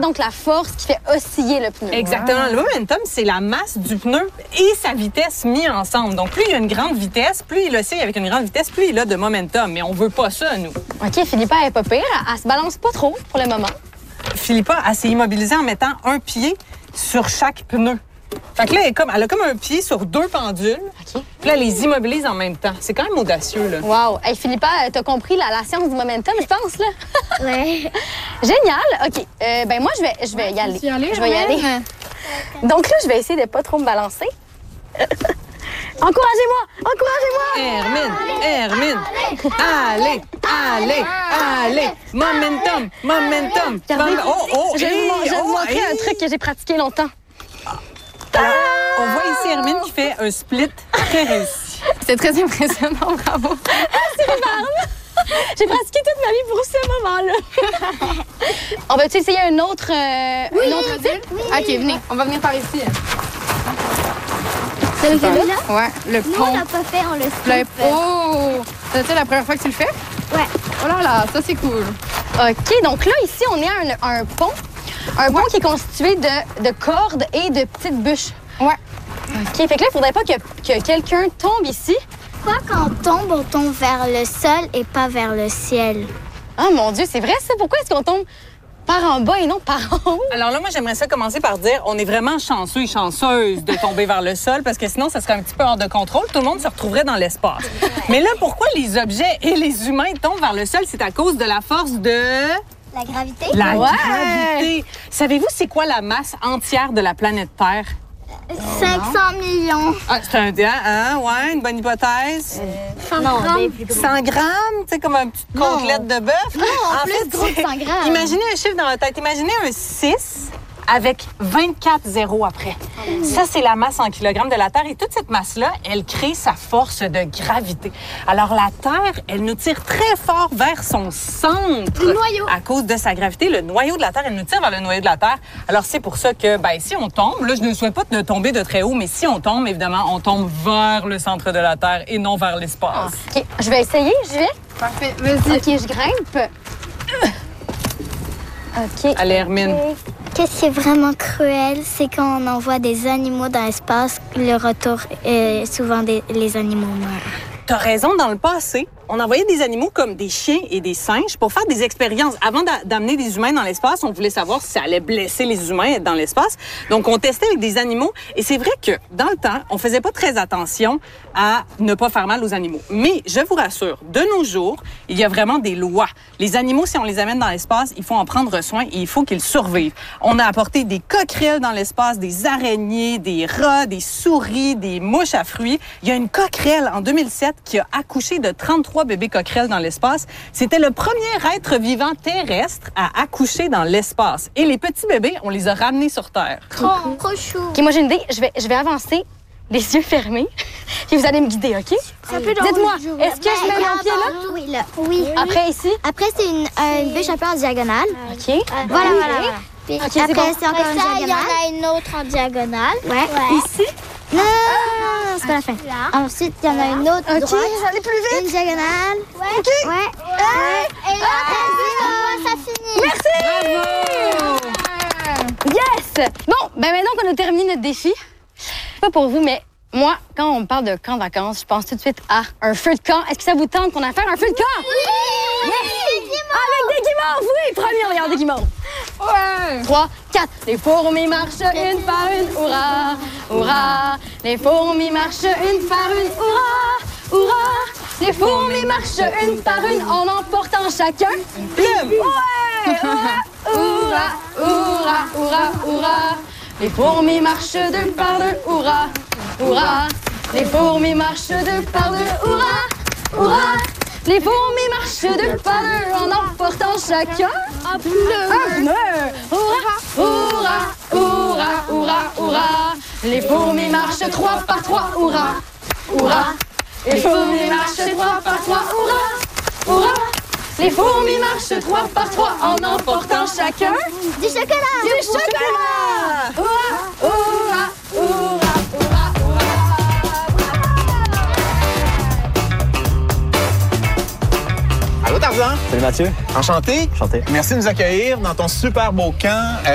donc la force qui fait osciller le pneu. Exactement. Le momentum, c'est la masse du pneu et sa vitesse mis ensemble. Donc, plus il y a une grande vitesse, plus il oscille avec une grande vitesse, plus il a de momentum. Mais on veut pas ça, nous. OK, Philippa, elle est pas pire. Elle se balance pas trop pour le moment. Philippa, elle s'est immobilisée en mettant un pied sur chaque pneu. Fait que là, elle a comme un pied sur 2 pendules. OK. Puis là, elle les immobilise en même temps. C'est quand même audacieux, là. Wow. Hey, Philippa, t'as compris la science du momentum, je pense, là? Ouais. Génial. OK. Ben moi, je vais y aller. Je vais y aller. Donc là, je vais essayer de pas trop me balancer. Encouragez-moi! Encouragez-moi! Hermine! Allez! Momentum! Regardez, je vais vous montrer un truc que j'ai pratiqué longtemps. Alors, on voit ici Hermine qui fait un split très réussi. C'est très impressionnant, bravo. J'ai pratiqué toute ma vie pour ce moment-là. On va-tu essayer un autre type? OK, venez, on va venir par ici. C'est lequel là? Ouais, le Nous, pont. on l'a pas fait, on le Le skip. pont. C'est la première fois que tu le fais? Ouais. Oh là là, ça c'est cool. OK, donc là, ici, on est à un pont. Un pont qui est constitué de cordes et de petites bûches. Ouais. OK, fait que là, il faudrait pas que quelqu'un tombe ici. Pourquoi quand on tombe vers le sol et pas vers le ciel? Oh mon Dieu, c'est vrai ça? Pourquoi est-ce qu'on tombe par en bas et non par en haut? Alors là, moi, j'aimerais ça commencer par dire on est vraiment chanceux et chanceuse de tomber vers le sol parce que sinon, ça serait un petit peu hors de contrôle. Tout le monde se retrouverait dans l'espace. Mais là, pourquoi les objets et les humains tombent vers le sol? C'est à cause de la force de... La gravité? La Ouais. gravité. Savez-vous c'est quoi la masse entière de la planète Terre? 500 millions. Ah, c'est ouais, une bonne hypothèse. 100 grammes. 100 grammes, tu sais, comme une petite côtelette de bœuf. Non, plus gros que 100 grammes. Imaginez un chiffre dans la tête. Imaginez un 6 avec 24 zéros après. Ça, c'est la masse en kilogrammes de la Terre. Et toute cette masse-là, elle crée sa force de gravité. Alors, la Terre, elle nous tire très fort vers son centre. Le noyau. À cause de sa gravité, le noyau de la Terre, elle nous tire vers le noyau de la Terre. Alors, c'est pour ça que, si on tombe, là, je ne souhaite pas de tomber de très haut, mais si on tombe, évidemment, on tombe vers le centre de la Terre et non vers l'espace. OK, je vais essayer, j'y vais. Parfait, vas-y. OK, je grimpe. OK. Allez, Hermine. Qu'est-ce qui est vraiment cruel, c'est quand on envoie des animaux dans l'espace, le retour, souvent les animaux meurent. T'as raison, dans le passé, on envoyait des animaux comme des chiens et des singes pour faire des expériences. Avant d'amener des humains dans l'espace, on voulait savoir si ça allait blesser les humains dans l'espace. Donc, on testait avec des animaux. Et c'est vrai que, dans le temps, on faisait pas très attention à ne pas faire mal aux animaux. Mais, je vous rassure, de nos jours, il y a vraiment des lois. Les animaux, si on les amène dans l'espace, il faut en prendre soin et il faut qu'ils survivent. On a apporté des coquerelles dans l'espace, des araignées, des rats, des souris, des mouches à fruits. Il y a une coquerelle en 2007 qui a accouché de 33 bébés coquerelles dans l'espace. C'était le premier être vivant terrestre à accoucher dans l'espace. Et les petits bébés, on les a ramenés sur Terre. Trop chou. OK, moi, j'ai une idée. Je vais avancer, les yeux fermés, puis vous allez me guider, OK? Dites-moi, est-ce que je mets mon pied là? Oui, là. Oui. Après, ici? Après, c'est une bûche un peu en diagonale. OK. Voilà. Puis Ok, c'est après, bon. c'est encore une diagonale. Il y en a une autre en diagonale. Ouais. Ici? Non, c'est pas la fin. Ensuite, il y en a une autre OK, droite. j'allais plus vite. Une diagonale. OK. Ouais. Et là, ça finit. Merci! Yes! Bon, maintenant qu'on a terminé notre défi, pas pour vous, mais moi, quand on me parle de camp de vacances, je pense tout de suite à un feu de camp. Est-ce que ça vous tente qu'on aille faire un feu de camp? Oui! Avec des guimauves, oui! Premier, regarde, des guimauves. Ouais! 3, 4. Les fourmis marchent une par une, hurrah, hurrah. Les fourmis marchent une par une, hurrah, hurrah. Les fourmis marchent une par une en emportant chacun une plume. Ouais! Hurrah, hurrah, hurrah, hurrah, hurrah. Les fourmis marchent deux par deux, hurrah, hurrah. Les fourmis marchent deux par deux, hurrah, hurrah. Les fourmis marchent deux par deux en emportant chacun un pneu. Un pneu. Hurrah, hurrah, hurrah, hurrah, hurrah. Les fourmis marchent trois par trois, hurrah, hurrah. Les fourmis marchent trois par trois, hurrah, hurrah. Les fourmis marchent trois par trois en emportant chacun Du chocolat! du chocolat. Hurrah, hurrah, hurrah, hurrah, hurrah. Allô, Tarzan? Salut Mathieu. Enchanté. Enchanté. Merci de nous accueillir dans ton super beau camp.